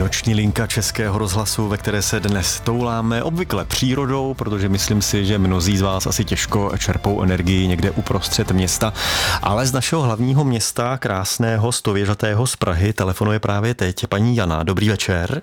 Noční linka Českého rozhlasu, ve které se dnes touláme obvykle přírodou, protože myslím si, že mnozí z vás asi těžko čerpou energii někde uprostřed města, ale z našeho hlavního města, krásného, stověžatého z Prahy, telefonuje právě teď paní Jana. Dobrý večer.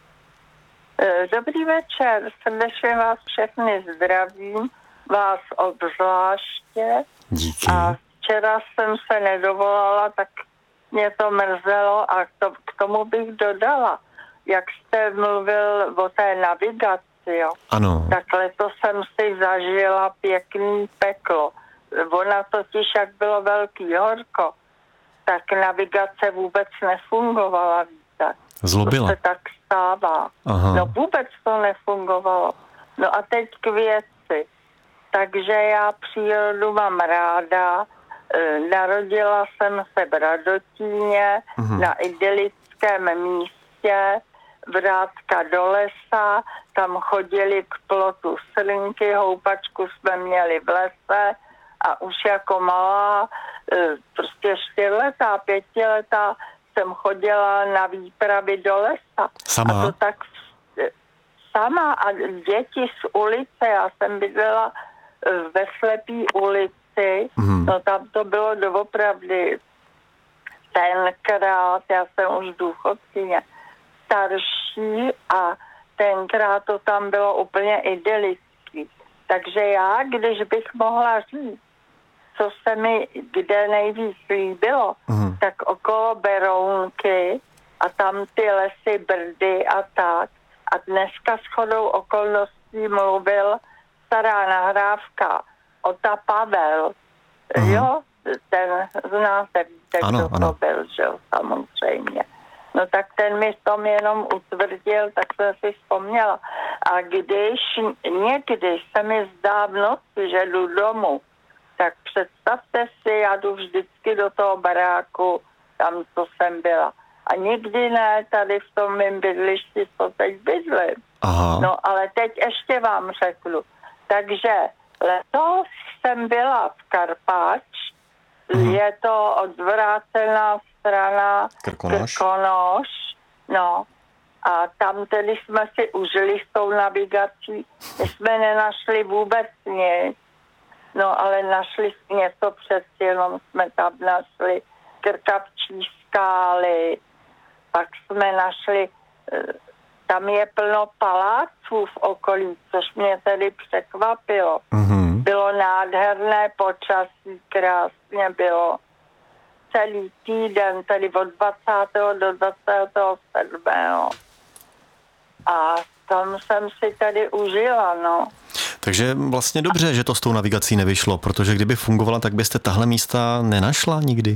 Dobrý večer, srdečně vás všechny zdravím, vás obzvláště. Díky. A včera jsem se nedovolala, tak mě to mrzelo a k tomu bych dodala, jak jste mluvil o té navigaci, jo. Ano. Tak letos jsem si zažila pěkný peklo. Ona totiž, jak bylo velký horko, tak navigace vůbec nefungovala, víte. Zlobila. To se tak stává. Aha. No vůbec to nefungovalo. No a teď k věci. Takže já přírodu mám ráda. Narodila jsem se v Radotíně na idylickém místě, vrátka do lesa, tam chodili k plotu srnky, houpačku jsme měli v lese a už jako malá, prostě 4letá, 5letá jsem chodila na výpravy do lesa. Sama? A to tak sama a děti z ulice, já jsem bydlela ve Slepý ulici, no tam to bylo doopravdy tenkrát, já jsem už důchodkyně, starší a tenkrát to tam bylo úplně idylický. Takže já, když bych mohla říct, co se mi kde nejvíc líbilo, tak okolo Berounky a tam ty lesy, Brdy a tak. A dneska shodou okolností mluvil stará nahrávka Ota Pavel. Jo, ten znáte, víte, kdo to byl, že jo, samozřejmě. No tak ten mi v tom jenom utvrdil, tak jsem si vzpomněla. A když někdy se mi zdá v noci, že jdu domů, tak představte si, já jdu vždycky do toho baráku, tam, co jsem byla. A nikdy ne tady v tom mým bydlišti, co teď bydlím. Aha. No ale teď ještě vám řeknu. Takže letos jsem byla v Karpáč, je to odvrácená strana Krkonoš, no. A tam tedy jsme si užili s tou navigací. My jsme nenašli vůbec nic. No, ale našli něco přeci, jenom jsme tam našli Krkavčí skály, pak jsme našli, tam je plno paláců v okolí, což mě tedy překvapilo. Bylo nádherné počasí, krásně bylo. Celý týden, tedy od 20. do 27. A tam jsem si tady užila, no. Takže vlastně dobře, že to s tou navigací nevyšlo, protože kdyby fungovala, tak byste tahle místa nenašla nikdy.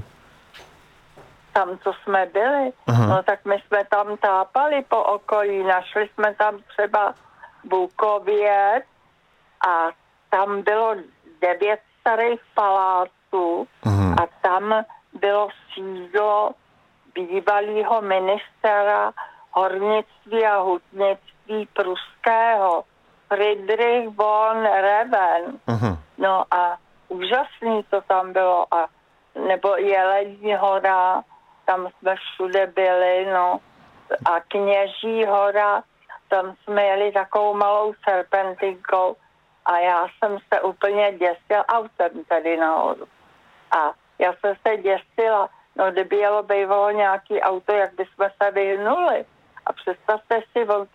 Tam, co jsme byli, no tak my jsme tam tápali po okolí, našli jsme tam třeba Bukověc a tam bylo 9 starých paláců a tam bylo sídlo bývalého ministra hornictví a hutnictví pruského, Friedrich von Reven. No a úžasný to tam bylo. A nebo Jelení hora, tam jsme všude byli, no. A Kněží hora, tam jsme jeli takovou malou serpentinkou a já jsem se úplně děsila autem tady nahoru. A já jsem se děsila, no kdyby jelo bývalo nějaký auto, jak bychom se vyhnuli. A představte si, on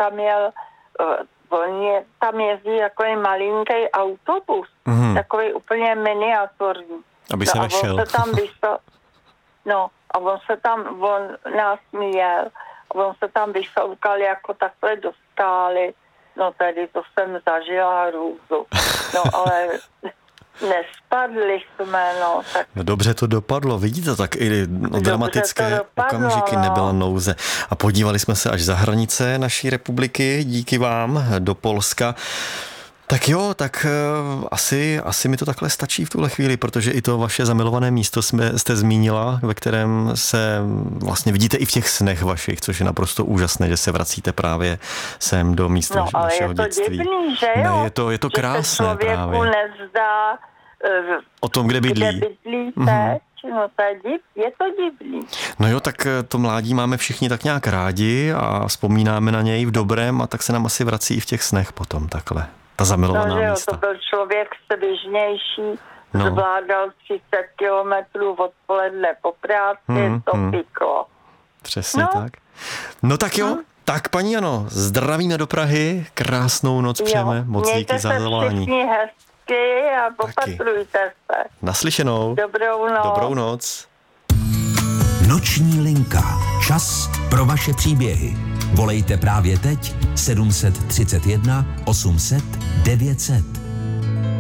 tam jezdí takový malinký autobus, takový úplně miniaturní. Aby se vešel. On nás měl, a on se tam vysoukal jako takhle do skály, no tady to jsem zažila hrůzu. No ale nespadli jsme, no. Tak... No dobře to dopadlo, vidíte, tak i dramatické okamžiky nebyla nouze. A podívali jsme se až za hranice naší republiky, díky vám, do Polska. Tak jo, tak asi mi to takhle stačí v tuhle chvíli, protože i to vaše zamilované místo jste zmínila, ve kterém se vlastně vidíte i v těch snech vašich, což je naprosto úžasné, že se vracíte právě sem do místa vašeho dětství. No, ale je to divný, že jo? Ne, je to krásné že se člověku právě. nezdá O tom, kde bydlí. Kde bydlí teď. No je to divný. No jo, tak to mládí máme všichni tak nějak rádi a vzpomínáme na něj v dobrém a tak se nám asi vrací i v těch snech potom takhle. Ta zamilovaná místa. To byl člověk svižnější, zvládal 30 kilometrů odpoledne po práci, to pyklo. Přesně tak. No tak jo, tak paní Jano, zdravíme do Prahy, krásnou noc přejeme, moc díky za zavolání. Mějte se všichni hezky a opatrujte se. Naslyšenou. Dobrou noc. Dobrou noc. Noční linka. Čas pro vaše příběhy. Volejte právě teď 731 800 900.